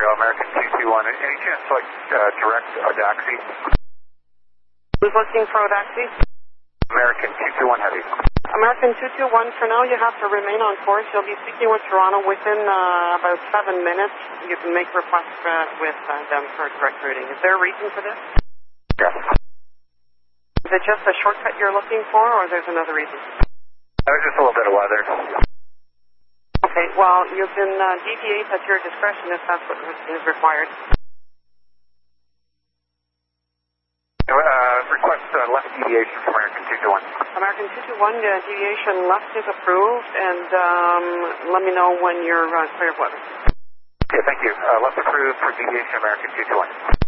Ontario, American 221. Any chance to direct Audaxi? Who's looking for Audaxi? American 221 Heavy. American 221, for now you have to remain on course. You'll be speaking with Toronto within about 7 minutes. You can make requests with them for direct routing. Is there a reason for this? Yeah. Is it just a shortcut you're looking for, or there's another reason? Just a little bit of weather. Okay, well, you can deviate at your discretion if that's what is required. Request left deviation from American 221. American 221, deviation left is approved, and let me know when you're clear of weather. Okay, thank you. Left approved for deviation American 221.